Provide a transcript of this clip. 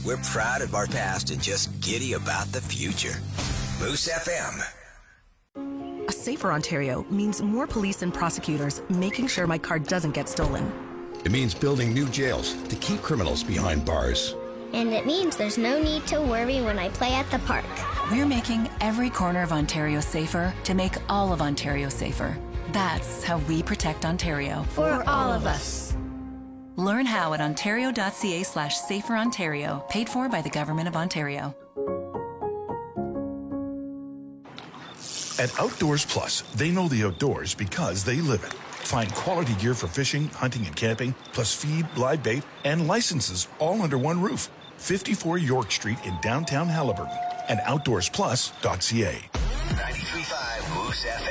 We're proud of our past and just giddy about the future. Moose FM. A safer Ontario means more police and prosecutors making sure my car doesn't get stolen. It means building new jails to keep criminals behind bars. And it means there's no need to worry when I play at the park. We're making every corner of Ontario safer to make all of Ontario safer. That's how we protect Ontario. For all of us. Learn how at ontario.ca/saferontario, paid for by the Government of Ontario. At Outdoors Plus, they know the outdoors because they live it. Find quality gear for fishing, hunting, and camping, plus feed, live bait, and licenses all under one roof. 54 York Street in downtown Haliburton and outdoorsplus.ca. 93.5 Moose FM.